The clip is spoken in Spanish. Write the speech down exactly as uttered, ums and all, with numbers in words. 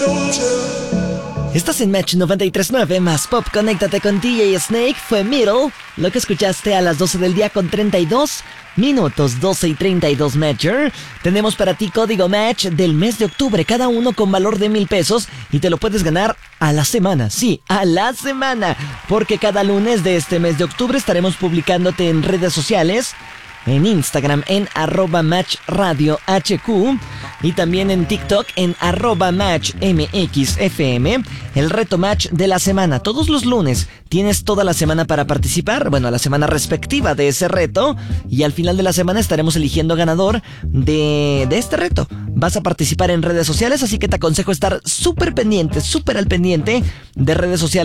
Estás en Match noventa y tres punto nueve más Pop. Conéctate con D J Snake. Fue Middle, lo que escuchaste a las doce del día con treinta y dos minutos, doce y treinta y dos Matcher. Tenemos para ti código Match del mes de octubre, cada uno con valor de mil pesos, y te lo puedes ganar a la semana, sí, a la semana, porque cada lunes de este mes de octubre estaremos publicándote en redes sociales, en Instagram en arroba Match Radio H Q y también en TikTok en arroba Match M X F M, el reto Match de la semana. Todos los lunes tienes toda la semana para participar, bueno, la semana respectiva de ese reto, y al final de la semana estaremos eligiendo ganador de, de este reto. Vas a participar en redes sociales, así que te aconsejo estar súper pendiente, súper al pendiente de redes sociales